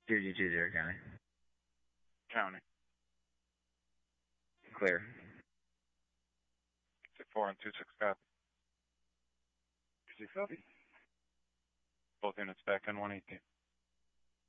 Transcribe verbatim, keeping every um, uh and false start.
two two two zero, county. County. Clear. six four and two six copy. two six copy. Both units back on one eighteen.